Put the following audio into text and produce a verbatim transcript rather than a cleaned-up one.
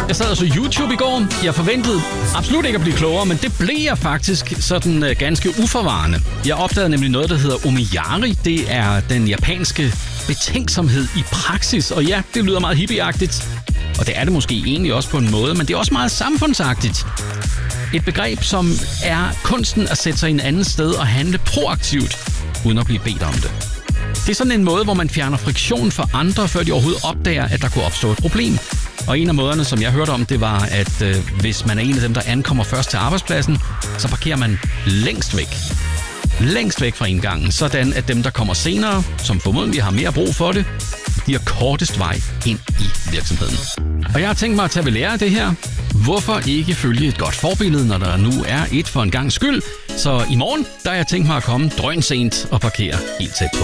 Jeg sad og så YouTube i går. Jeg forventede absolut ikke at blive klogere, men det blev jeg faktisk sådan uh, ganske uforvarende. Jeg opdagede nemlig noget, der hedder omiyari. Det er den japanske betænksomhed i praksis. Og ja, det lyder meget hippieagtigt. Og det er det måske egentlig også på en måde, men det er også meget samfundsagtigt. Et begreb, som er kunsten at sætte sig i en anden sted og handle proaktivt, uden at blive bedt om det. Det er sådan en måde, hvor man fjerner friktion for andre, før de overhovedet opdager, at der kunne opstå et problem. Og en af måderne, som jeg hørte om, det var, at øh, hvis man er en af dem, der ankommer først til arbejdspladsen, så parkerer man længst væk. Længst væk fra indgangen, sådan at dem, der kommer senere, som formodentlig har mere brug for det, de har kortest vej ind i virksomheden. Og jeg har tænkt mig at tage ved lære af det her. Hvorfor ikke følge et godt forbillede, når der nu er et for en gang skyld? Så i morgen, der har jeg tænkt mig at komme drønsent og parkere helt tæt på.